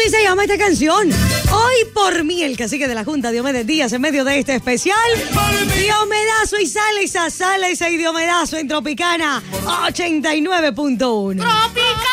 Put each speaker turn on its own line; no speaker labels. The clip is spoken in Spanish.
así se llama esta canción. Hoy por mí, el cacique de la Junta, Diomedes Díaz, en medio de este especial. Diomedazo y Salsa y Diomedazo en Tropicana 89.1.
¡Tropicana!